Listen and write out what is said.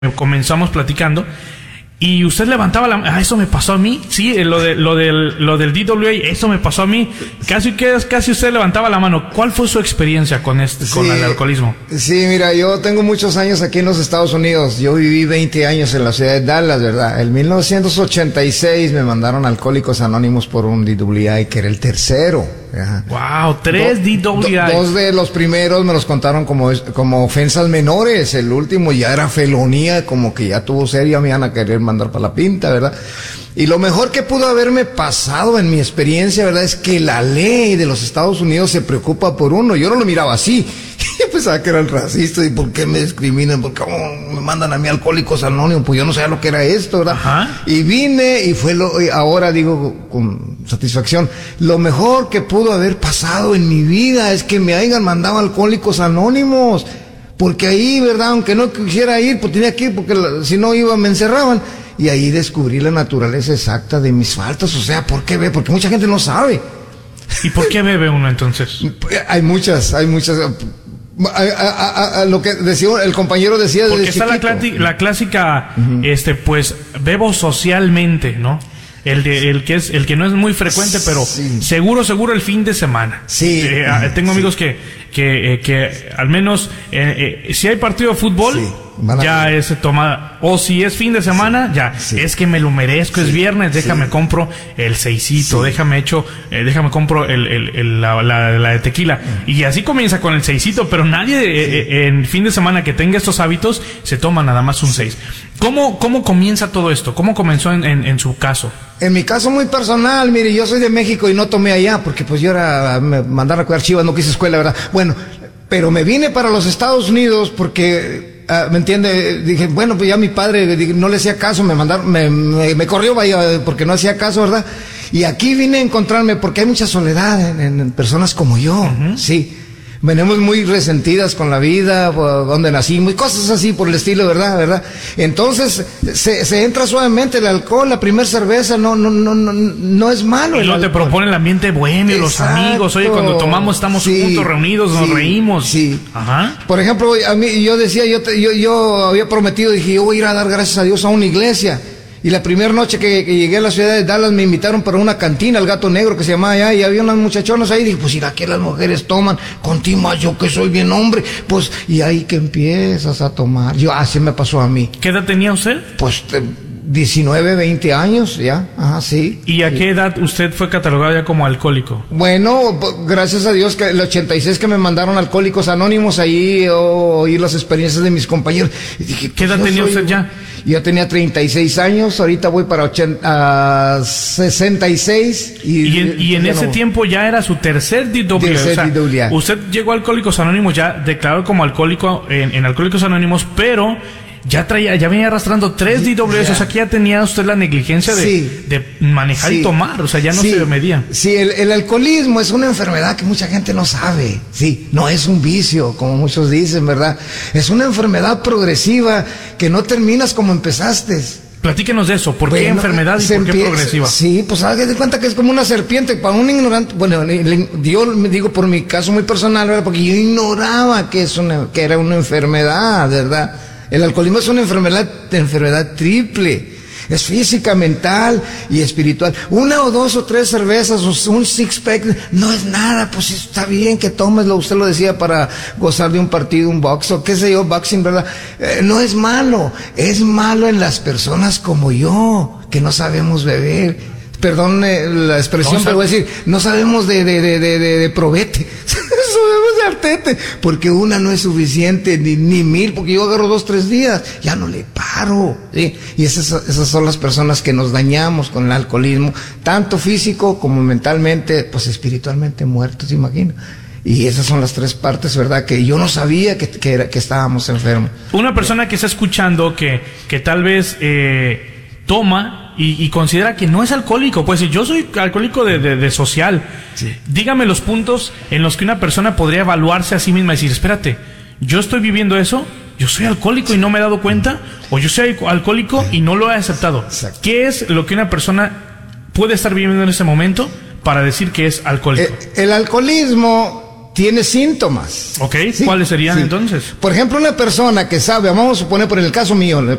comenzamos platicando y usted levantaba la mano. Eso me pasó a mí. Sí, lo del DWA, eso me pasó a mí. Casi usted levantaba la mano. ¿Cuál fue su experiencia con el alcoholismo? Sí, mira, yo tengo muchos años aquí en los Estados Unidos. Yo viví 20 años en la ciudad de Dallas, ¿verdad? En 1986 me mandaron a Alcohólicos Anónimos por un DWI, que era el tercero. Ajá. Wow, 3 DWI. Dos de los primeros me los contaron como ofensas menores. El último ya era felonía, como que ya tuvo seria, me iban a querer mandar para la pinta, ¿verdad? Y lo mejor que pudo haberme pasado en mi experiencia, ¿verdad?, es que la ley de los Estados Unidos se preocupa por uno. Yo no lo miraba así. Yo pensaba que eran racistas. ¿Y por qué me discriminan? ¿Por qué me mandan a mí Alcohólicos Anónimos? Pues yo no sabía lo que era esto, ¿verdad? Ajá. Y vine y ahora digo con satisfacción, lo mejor que pudo haber pasado en mi vida es que me hayan mandado Alcohólicos Anónimos. Porque ahí, ¿verdad?, aunque no quisiera ir, pues tenía que ir, porque si no iba me encerraban. Y ahí descubrí la naturaleza exacta de mis faltas. O sea, ¿por qué bebe? Porque mucha gente no sabe. ¿Y por qué bebe uno entonces? Hay muchas. Lo que decía el compañero decía desde chiquito. Porque está la clásica, pues bebo socialmente, ¿no? El que no es muy frecuente, pero sí. seguro el fin de semana. Sí. Tengo amigos que al menos si hay partido de fútbol, sí, ya es tomada. O si es fin de semana, ya sí. Es que me lo merezco, sí. Es viernes, déjame compro el seisito, sí. déjame compro la de tequila. Y así comienza con el seisito, pero nadie en fin de semana que tenga estos hábitos se toma nada más un 6. ¿Cómo comienza todo esto? ¿Cómo comenzó en su caso? En mi caso muy personal, mire, yo soy de México y no tomé allá porque pues yo me mandaron a cuidar chivas, no quise escuela, ¿verdad? Bueno, pero me vine para los Estados Unidos porque, ¿me entiende? Dije, bueno, pues ya mi padre no le hacía caso, me corrió, vaya, porque no hacía caso, ¿verdad? Y aquí vine a encontrarme porque hay mucha soledad en personas como yo, sí. Venimos muy resentidas con la vida, donde nacimos, y cosas así por el estilo, ¿verdad? Entonces, se entra suavemente el alcohol, la primera cerveza, no es malo. Y luego te propone el ambiente bohemio, los amigos, oye, cuando tomamos estamos juntos, reunidos, nos reímos. Sí. Ajá. Por ejemplo, a mí, yo decía, yo había prometido, dije, yo voy a ir a dar gracias a Dios a una iglesia. Y la primera noche que llegué a la ciudad de Dallas me invitaron para una cantina, el Gato Negro, que se llamaba allá, y había unas muchachonas ahí. Dije, pues ¿y aquí las mujeres toman? Contigo, yo que soy bien hombre, pues, y ahí que empiezas a tomar. Así me pasó a mí. ¿Qué edad tenía usted? Pues 19, 20 años, ya, ajá, sí. ¿Y a qué edad usted fue catalogado ya como alcohólico? Bueno, gracias a Dios que el 86 que me mandaron Alcohólicos Anónimos, ahí oí las experiencias de mis compañeros. Y dije, pues, ¿qué edad tenía usted ya? Yo tenía 36 años, ahorita voy para 66. Y en ese tiempo ya era su tercer DWA. Usted llegó a Alcohólicos Anónimos ya declarado como alcohólico en Alcohólicos Anónimos, pero ya venía arrastrando 3 DWS, o sea que ya tenía usted la negligencia de manejar y tomar, o sea, ya no se medía. Sí, el alcoholismo es una enfermedad que mucha gente no sabe, sí, no es un vicio, como muchos dicen, ¿verdad? Es una enfermedad progresiva que no terminas como empezaste. Platíquenos de eso, ¿por qué enfermedad y por qué progresiva? Sí, pues haga de cuenta que es como una serpiente, para un ignorante, bueno, yo me digo por mi caso muy personal, ¿verdad? Porque yo ignoraba que era una enfermedad, ¿verdad? El alcoholismo es una enfermedad triple. Es física, mental y espiritual. 1 o 2 o 3 cervezas o un six-pack no es nada, pues está bien que tomeslo, usted lo decía, para gozar de un partido, un box o qué sé yo, boxing, ¿verdad? No es malo en las personas como yo, que no sabemos beber. Perdón la expresión, pero voy a decir, no sabemos de probete. Sabemos de artete, porque una no es suficiente, ni 1000, porque yo agarro 2, 3 días, ya no le paro, ¿sí? Y esas son las personas que nos dañamos con el alcoholismo, tanto físico como mentalmente, pues espiritualmente muertos, imagino. Y esas son las 3 partes, ¿verdad? Que yo no sabía que estábamos enfermos. Una persona que está escuchando que tal vez toma y considera que no es alcohólico, pues yo soy alcohólico de social. Sí. Dígame los puntos en los que una persona podría evaluarse a sí misma y decir, espérate, yo estoy viviendo eso, yo soy alcohólico y no me he dado cuenta, o yo soy alcohólico y no lo he aceptado. Exacto. ¿Qué es lo que una persona puede estar viviendo en ese momento para decir que es alcohólico? El alcoholismo tiene síntomas. Ok, ¿sí? ¿Cuáles serían entonces? Por ejemplo, una persona que sabe, vamos a suponer por el caso mío,